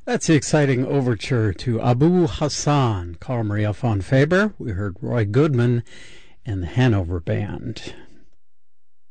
That's the exciting overture to Abu Hassan, Carl Maria von Faber. We heard Roy Goodman and the Hanover Band.